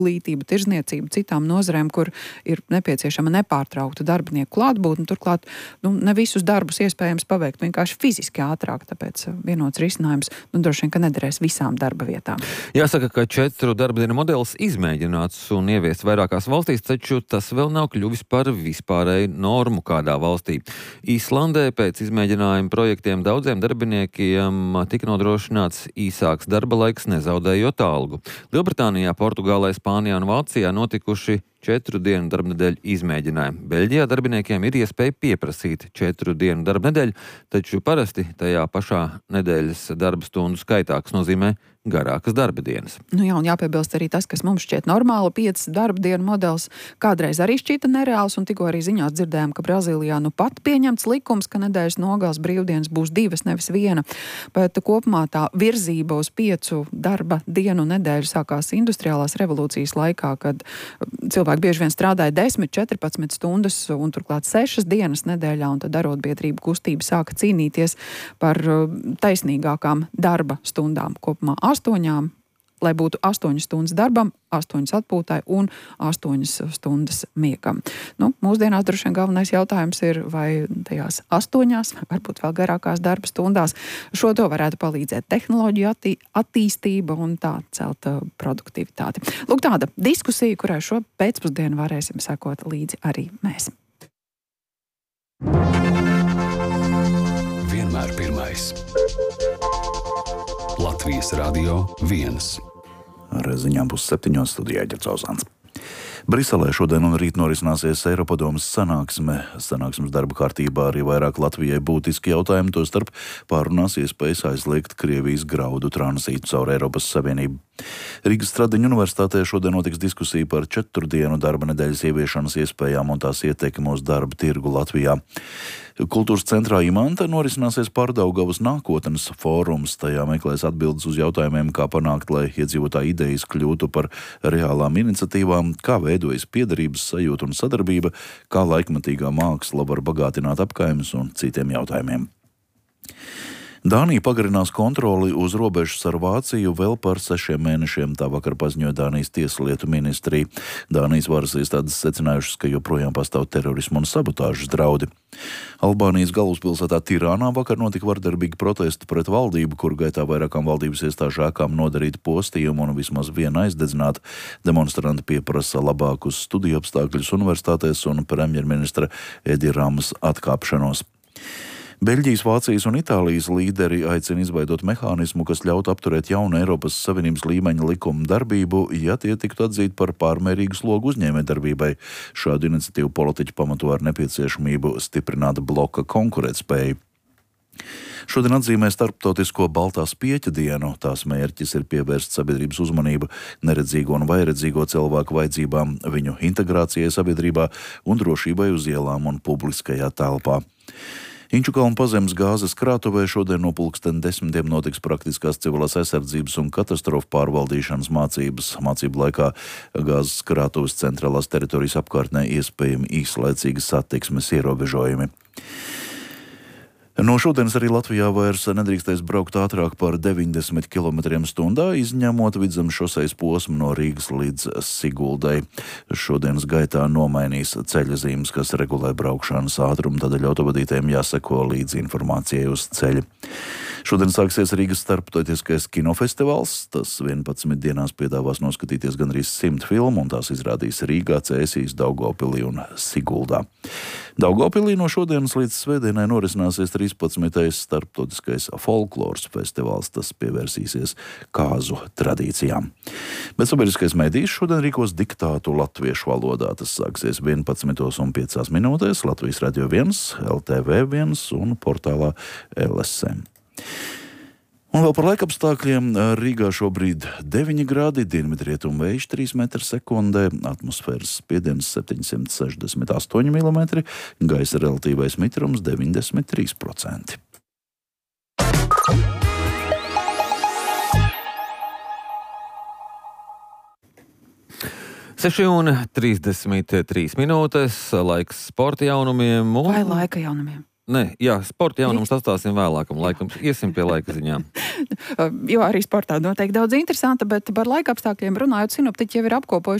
izglītība, tirzniecība, citām nozarēm, kur ir nepieciešama nepārtraukta darbinieku klātbūtne. Turklāt, ne visus darbus iespējams paveikt vienkārši fiziski ātrāk, tāpēc vienots risinājums, droši vien, ka nederēs visām darba vietām. Jāsaka, ka 4 darba dienu modelis izmēģināts un ieviests vairākās valstīs, taču tas vēl nav kļuvis par vispārēju normu kādā valstī. Īslandē pēc izmēģinājuma projektiem daudziem darbiniekiem tika nodrošināts īsāks darba laiks, nezaudējot algu. Lielbritānijā, Portugālē, Spānijā un Vācijā notikuši 4 dienu darba nedēļu izmēģinājumi. Beļģijā darbiniekiem ir iespēja pieprasīt 4 dienu darba nedēļu, taču parasti tajā pašā nedēļas darba stundu skaitā, kas nozīmē garākas darba dienas. Jā, un jāpiebilst arī tas, kas mums šķiet normāli, 5 darba dienu modelis kādreiz arī šķita nereāls, un tikko arī ziņās dzirdējām, ka Brazīlijā pat pieņemts likums, ka nedēļas nogales brīvdienas būs 2, nevis 1, bet kopumā tā virzība uz 5 darba dienu nedēļu sākās industriālās revolūcijas laikā, kad cilvēki bieži vien strādāja 10, 14 stundas un turklāt 6 dienas nedēļā, un tad arotbiedrība kustība sāka cīnīties par taisnīgākām darba stundām kopumā 8, lai būtu 8 stundas darbam, 8 atpūtai un 8 stundas miegam. Mūsdienās droši vien galvenais jautājums ir, vai tajās 8, varbūt vēl garākās darba stundās, šo to varētu palīdzēt tehnoloģiju attīstība un tā celt produktivitāti. Lūk, tāda diskusija, kurai šo pēcpusdienu varēsim sekot līdzi arī mēs. Vienmēr pirmais. Latvijas Radio 1. Ar ziņām 6:30 studijā Ģercauzāns. Briselē šodien un rīt norisināsies Eiropadomes sanāksme. Sanāksmes darba kārtībā arī vairāk Latvijai būtiski jautājumi, tostarp pārunās iespējas aizliegt Krievijas graudu tranzītu caur Eiropas Savienību. Rīgas Stradiņu universitātē šodien notiks diskusija par 4 dienu darba nedēļas ieviešanas iespējām un tās ietekmi uz darba tirgu Latvijā. Kultūras centrā Imanta norisināsies Pārdaugavas nākotnes fórums. Tajā meklēs atbildes uz jautājumiem, kā panākt, lai iedzīvotāju idejas kļūtu par reālām iniciatīvām, kā veidojas piederības sajūta un sadarbība, kā laikmetīgā māksla var bagātināt apkaimes un citiem jautājumiem. Dānija pagarinās kontroli uz robežas ar Vāciju vēl par 6 mēnešiem, tā vakar paziņoja Dānijas tieslietu ministrija. Dānijas varas iestādes secinājušas, ka joprojām pastāv terorismu un sabotāžas draudi. Albānijas galvaspilsētā Tirānā vakar notika vardarbīgi protesti pret valdību, kur gaitā vairākām valdības iestāžu ēkām nodarīt postījumu un vismaz vienu aizdedzināt. Demonstranti pieprasa labākus studiju apstākļus universitātēs un premjerministra Edi Ramas atkāpšanos. Beļģijas, Vācijas un Itālijas līderi aicina izveidot mehānismu, kas ļautu apturēt jaunu Eiropas Savienības līmeņa likumu darbību, ja tie tiktu atzīti par pārmērīgu slogu uzņēmējdarbībai. Šādu iniciatīvu politiķi pamato ar nepieciešamību stiprināt bloka konkurētspēju. Šodien atzīmē starptautisko Baltā spieķa dienu. Tās mērķis ir pievērst sabiedrības uzmanību neredzīgo un vairedzīgo cilvēku vajadzībām, viņu integrācijai sabiedrībā un drošībai uz ielām un publiskajā telpā. Inčukalnu pazemes gāzes krātuvē šodien no 10:00 notiks praktiskās civilās aizsardzības un katastrofu pārvaldīšanas mācības. Mācību laikā gāzes krātuves centrālās teritorijas apkārtnē iespējami īslaicīgi satiksmes ierobežojumi. No šodienas arī Latvijā vairs nedrīkstēs braukt ātrāk par 90 km/h, izņemot Vidzemes šosejas posmu no Rīgas līdz Siguldai. Šodienas gaitā nomainīs ceļa zīmes, kas regulē braukšanas ātrumu, tādēļ autovadītājiem jāseko līdzi informācijai uz ceļa. Šodien sāksies Rīgas starptautiskais kinofestivāls. Tas 11 dienās piedāvās noskatīties gandrīz 100 filmu, un tās izrādīs Rīgā, Cēsīs, Daugavpilī un Siguldā. Daugavpilī no šodienas līdz svētdienai norisināsies 13. starptautiskais folkloras festivāls. Tas pievērsīsies kāzu tradīcijām. Bet sabiedriskais medijs šodien rīkos diktātu latviešu valodā. Tas sāksies 11:05 Latvijas Radio 1, LTV 1 un portālā LSM. Un vēl par laikapstākļiem. Rīgā šobrīd 9 grādi, dienvidrietumu vējš 3 m/sekundē, atmosfēras spiediens 768 mm, gaisa relatīvais mitrums 93%. Seši un 33 minūtes, laiks sporta jaunumiem. Vai laika jaunumiem? Nē, jā, sporta jaunumus atstāsim vēlākam laikam. Iesim pie laika ziņām. Jo arī sportā noteikti daudz interesanta, bet par laika apstākļiem runājot, sinoptiķi jau ir apkopojuši